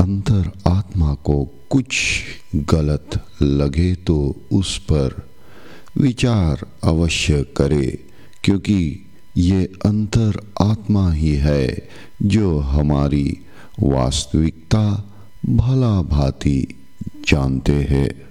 अंतर आत्मा को कुछ गलत लगे तो उस पर विचार अवश्य करे, क्योंकि ये अंतर आत्मा ही है जो हमारी वास्तविकता भला भांति जानते हैं।